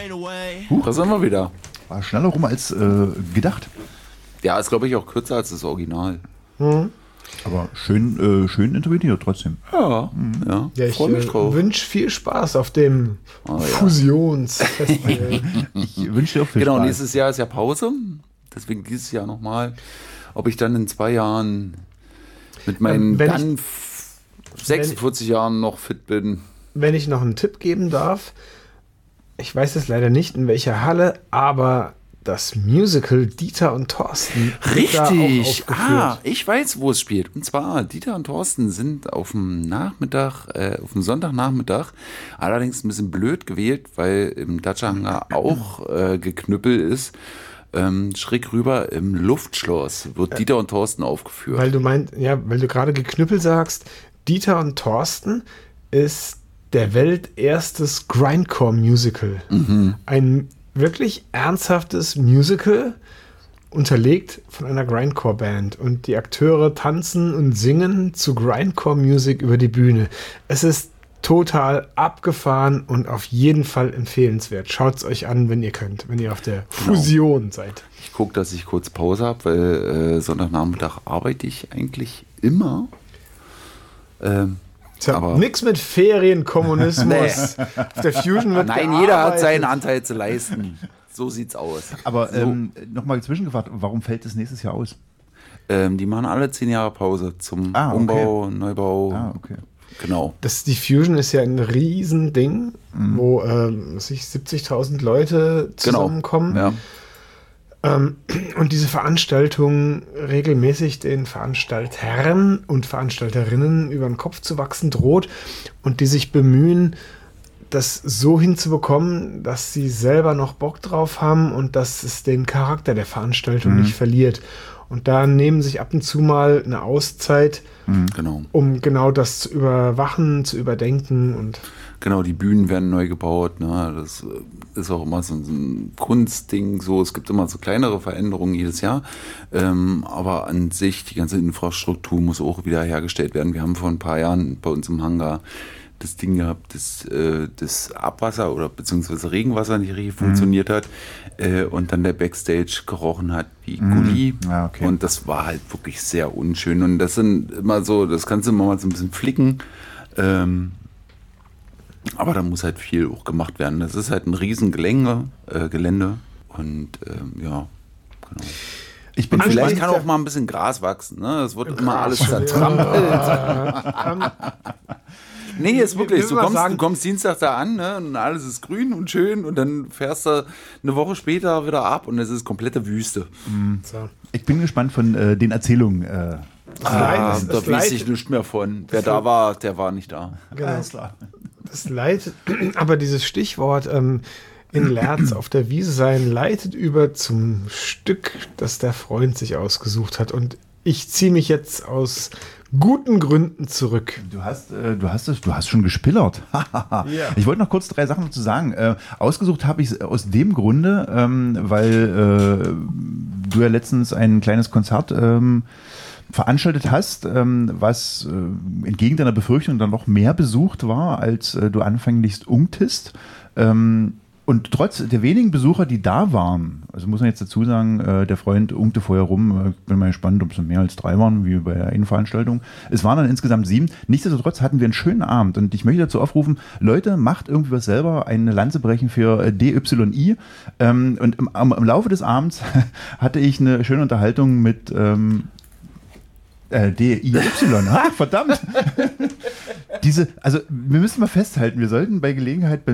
Da sind wir wieder. War schneller rum als gedacht. Ja, ist glaube ich auch kürzer als das Original. Aber schön interpretiert trotzdem. Ja, Ja, ich freue mich drauf. wünsche viel Spaß auf dem Fusionsfestival. Ich wünsche dir auch viel Genau, Spaß. nächstes Jahr ist ja Pause. Deswegen dieses Jahr nochmal. Ob ich dann in 2 Jahren mit meinen wenn dann 46 Jahren noch fit bin. Wenn ich noch einen Tipp geben darf, ich weiß es leider nicht, in welcher Halle, aber das Musical Dieter und Thorsten wird da auch Richtig. aufgeführt. Ich weiß, wo es spielt. Und zwar, Dieter und Thorsten sind auf dem Nachmittag, auf dem Sonntagnachmittag, allerdings ein bisschen blöd gewählt, weil im Dacia Hangar auch Geknüppel ist. Schräg rüber im Luftschloss wird Dieter und Thorsten aufgeführt. Weil du gerade Geknüppel sagst, Dieter und Thorsten ist der welterstes Grindcore-Musical. Ein wirklich ernsthaftes Musical, unterlegt von einer Grindcore-Band. Und die Akteure tanzen und singen zu Grindcore-Musik über die Bühne. Es ist total abgefahren und auf jeden Fall empfehlenswert. Schaut es euch an, wenn ihr könnt, wenn ihr auf der Fusion seid. Ich gucke, dass ich kurz Pause habe, weil Sonntagnachmittag arbeite ich eigentlich immer. Aber Nix mit Ferienkommunismus. Auf der Fusion wird nein, jeder hat gearbeitet. seinen Anteil zu leisten. So sieht's aus. Aber nochmal zwischengefragt, warum fällt es nächstes Jahr aus? Die machen alle 10 Jahre Pause zum okay. Umbau, Neubau. Okay. Genau. Die Fusion ist ja ein Riesending, wo 70.000 Leute zusammenkommen. Genau. Ja. Und diese Veranstaltung regelmäßig den Veranstaltern und Veranstalterinnen über den Kopf zu wachsen droht und die sich bemühen, das so hinzubekommen, dass sie selber noch Bock drauf haben und dass es den Charakter der Veranstaltung nicht verliert. Und da nehmen sich ab und zu mal eine Auszeit, Genau. um genau das zu überwachen, zu überdenken und Genau, die Bühnen werden neu gebaut. Ne? Das ist auch immer so ein Kunstding. So, es gibt immer so kleinere Veränderungen jedes Jahr. Aber an sich, die ganze Infrastruktur muss auch wieder hergestellt werden. Wir haben vor ein paar Jahren bei uns im Hangar das Ding gehabt, das Abwasser oder beziehungsweise Regenwasser nicht richtig funktioniert hat und dann der Backstage gerochen hat wie Gulli. Ja, okay. Und das war halt wirklich sehr unschön. Und das sind immer so, das kannst du immer mal so ein bisschen flicken. Aber da muss halt viel auch gemacht werden. Das ist halt ein riesen Gelände. Und ja, genau. Ich bin Vielleicht gespannt. kann auch mal ein bisschen Gras wachsen. Ne? Das wird immer alles zertrampelt. Nee, ist wirklich. Du kommst Dienstag da an, ne? Und alles ist grün und schön und dann fährst du eine Woche später wieder ab und es ist komplette Wüste. so. Ich bin gespannt von den Erzählungen. Da weiß ich nichts mehr von. Wer da war, der war nicht da. Genau. Klar. Das leitet, aber dieses Stichwort in Lerz auf der Wiese sein leitet über zum Stück, das der Freund sich ausgesucht hat. Und ich ziehe mich jetzt aus guten Gründen zurück. Du hast schon gespillert. Ich wollte noch kurz 3 Sachen dazu sagen. Ausgesucht habe ich es aus dem Grunde, weil du ja letztens ein kleines Konzert veranstaltet hast, was entgegen deiner Befürchtung dann noch mehr besucht war, als du anfänglich unktest. Und trotz der wenigen Besucher, die da waren, also muss man jetzt dazu sagen, der Freund unkte vorher rum, ich bin mal gespannt, ob es mehr als 3 waren, wie bei der Innenveranstaltung. Es waren dann insgesamt 7. Nichtsdestotrotz hatten wir einen schönen Abend und ich möchte dazu aufrufen, Leute, macht irgendwie was selber, eine Lanze brechen für DYI. Und im Laufe des Abends hatte ich eine schöne Unterhaltung mit DIY, verdammt! Also wir müssen mal festhalten, wir sollten bei Gelegenheit